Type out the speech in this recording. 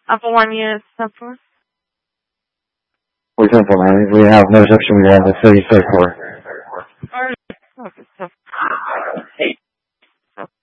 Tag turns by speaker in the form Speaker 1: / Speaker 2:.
Speaker 1: Apple 1 unit, step 4.
Speaker 2: We have no reception. We have the 33rd floor.